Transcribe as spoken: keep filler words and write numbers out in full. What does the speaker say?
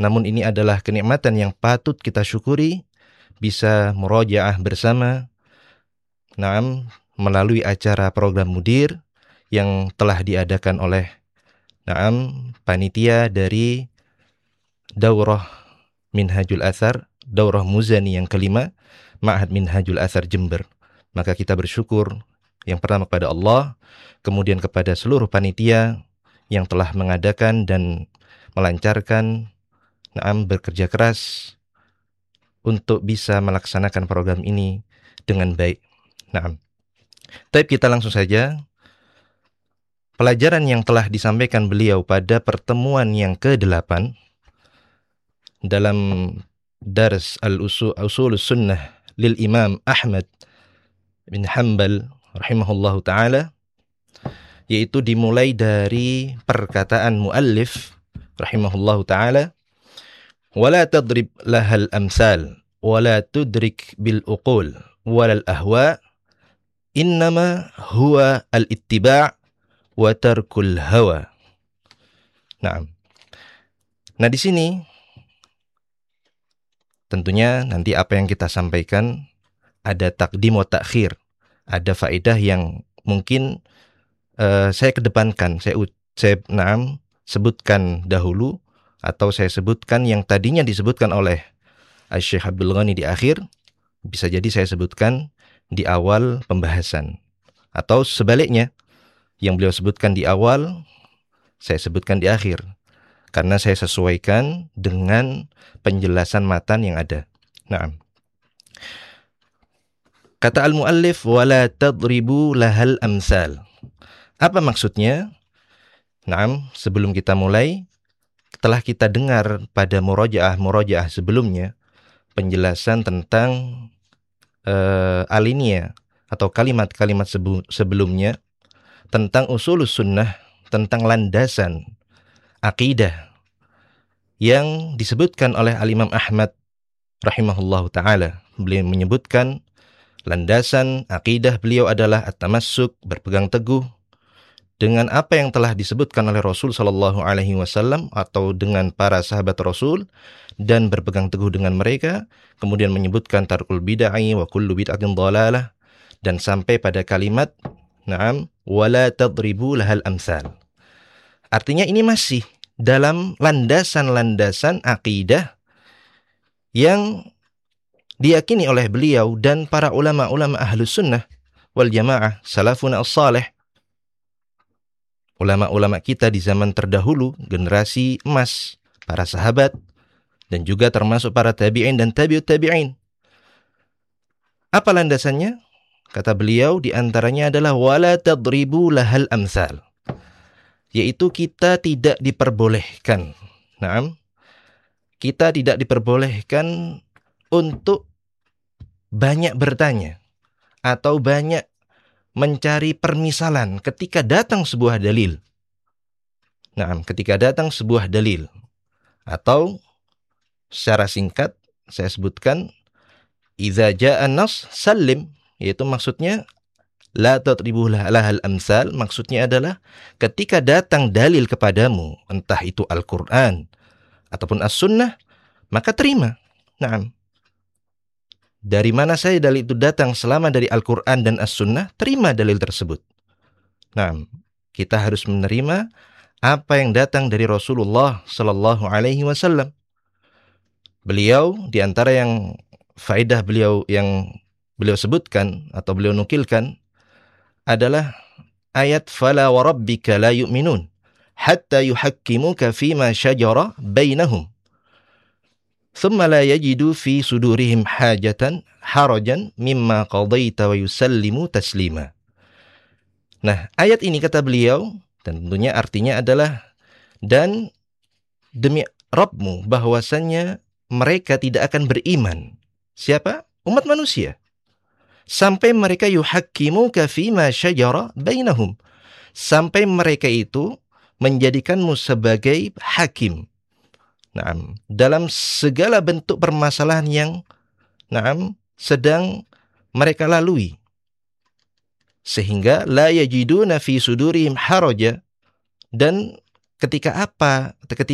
namun ini adalah kenikmatan yang patut kita syukuri, bisa murojaah bersama, naam, melalui acara program Mudir yang telah diadakan oleh naam, panitia dari Daurah Minhajul Athar, Daurah Muzani yang kelima, Ma'had Minhajul Athar Jember. Maka kita bersyukur yang pertama kepada Allah, kemudian kepada seluruh panitia yang telah mengadakan dan melancarkan, naam, bekerja keras untuk bisa melaksanakan program ini dengan baik. Naam. Tapi kita langsung saja. Pelajaran yang telah disampaikan beliau pada pertemuan yang kedelapan dalam Dars Al-Usul Sunnah lil Imam Ahmad bin Hanbal rahimahullahu ta'ala, yaitu dimulai dari perkataan muallif rahimahullahu ta'ala, wala tadrib lahal amsal wala tudrik bil uqul walal ahwa innama huwa al-ittiba' wa tarkul hawa. Nah, nah di sini tentunya nanti apa yang kita sampaikan ada takdim wa takhir, ada faedah yang mungkin uh, saya kedepankan, saya saya naam sebutkan dahulu, atau saya sebutkan yang tadinya disebutkan oleh Syekh Abdul Ghani di akhir, bisa jadi saya sebutkan di awal pembahasan, atau sebaliknya, yang beliau sebutkan di awal saya sebutkan di akhir, karena saya sesuaikan dengan penjelasan matan yang ada. Nah, kata al-muallif wala tadribu lahal amsal. Apa maksudnya? Nah, sebelum kita mulai, telah kita dengar pada murojaah-murojaah sebelumnya penjelasan tentang uh, alinea atau kalimat-kalimat sebu- sebelumnya tentang usulus sunnah, tentang landasan akidah yang disebutkan oleh Al-Imam Ahmad rahimahullahu ta'ala. Beliau menyebutkan landasan akidah beliau adalah at-tamassuk, berpegang teguh dengan apa yang telah disebutkan oleh Rasul sallallahu alaihi wasallam atau dengan para sahabat Rasul, dan berpegang teguh dengan mereka, kemudian menyebutkan tarkul bid'ah wa kullu bid'atin dhalalah, dan sampai pada kalimat na'am wala tadribu lahal amsal. Artinya ini masih dalam landasan-landasan akidah yang diyakini oleh beliau dan para ulama-ulama ahlus sunnah wal jamaah salafun as-salih, ulama-ulama kita di zaman terdahulu, generasi emas, para sahabat, dan juga termasuk para tabi'in dan tabi'ut tabi'in. Apa landasannya? Kata beliau, di antaranya adalah wala tadribu lahal amsal, yaitu kita tidak diperbolehkan, naam, kita tidak diperbolehkan untuk banyak bertanya atau banyak mencari permisalan ketika datang sebuah dalil. Naam, ketika datang sebuah dalil, atau secara singkat saya sebutkan idza jaa an-nas sallim, yaitu maksudnya la tadribu lahal amsal, maksudnya adalah ketika datang dalil kepadamu, entah itu Al-Qur'an ataupun As-Sunnah, maka terima. Naam. Dari mana saya dalil itu datang, selama dari Al-Qur'an dan As-Sunnah, terima dalil tersebut. Naam. Kita harus menerima apa yang datang dari Rasulullah sallallahu alaihi wasallam. Beliau di antara yang faedah beliau yang beliau sebutkan atau beliau nukilkan adalah ayat fala wa rabbika la yu'minun hatta yuhakkimuka fima syajara bainahum thumma la yajidu fi sudurihim hajatan harajan mimma qadaita wa yusallimu taslima. Nah, ayat ini kata beliau, dan tentunya artinya adalah, dan demi Rabbmu bahwasannya mereka tidak akan beriman. Siapa? Umat manusia. Sampai mereka yuhakkimuka fima syajara bainahum, sampai mereka itu menjadikanmu sebagai hakim. Naam, dalam segala bentuk permasalahan yang naam sedang mereka lalui, sehingga la yajiduna fi sudurihim haraja, dan ketika apa? Ketika